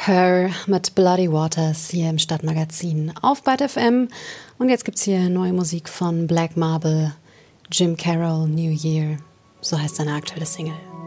Her mit Bloody Waters hier im Stadtmagazin auf Byte FM. Und jetzt gibt's hier neue Musik von Black Marble, Jim Carroll, New Year. So heißt seine aktuelle Single.